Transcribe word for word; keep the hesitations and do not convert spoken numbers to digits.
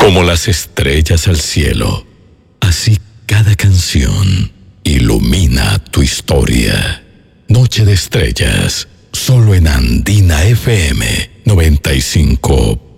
Como las estrellas al cielo, así cada canción ilumina tu historia. Noche de Estrellas, solo en Andina F M noventa y cinco